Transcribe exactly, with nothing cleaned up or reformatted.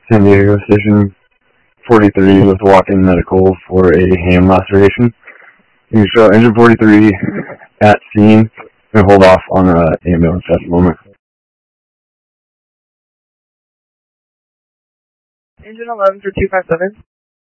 San Diego Station forty-three with walk-in medical for a hand laceration. You can show engine forty-three at scene and hold off on an uh, ambulance at the moment. Engine eleven for two five seven.